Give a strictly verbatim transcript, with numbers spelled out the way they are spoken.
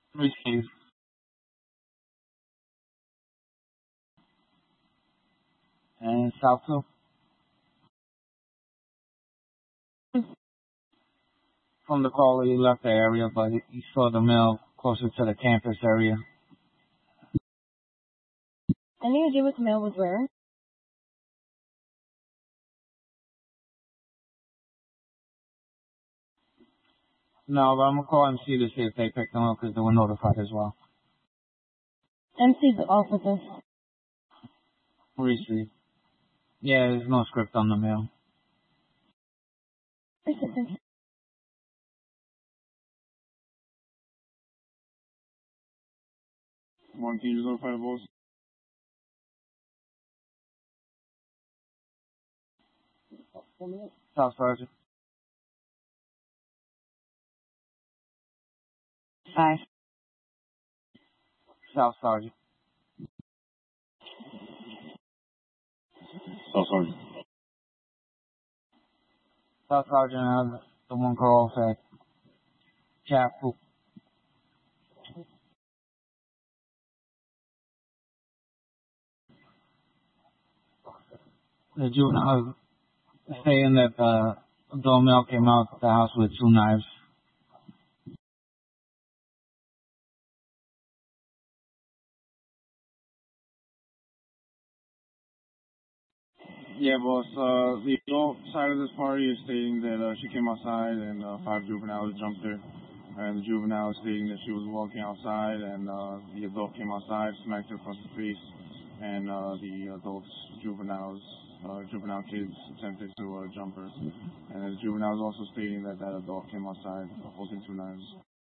Receive. And South two. From the caller, you left the area, but you saw the mail closer to the campus area. Any idea what the mail was where? No, but I'm gonna call M C to see if they picked them up because they were notified as well. M C's off with this. Receive. Yeah, there's no script on the mail. Receive. One, can you just notify the boss? South Sergeant. Five. South Sergeant. South Sergeant. South Sergeant, I have the one call said Chapel. The juvenile saying that the door mail came out of the house with two knives. Yeah, boss. Uh, the adult side of this party is stating that uh, she came outside and uh, five juveniles jumped her. And the juvenile is stating that she was walking outside and uh, the adult came outside, smacked her across the face, and uh, the adults, juveniles, uh, juvenile kids attempted to uh, jump her. And the juvenile is also stating that that adult came outside holding two knives.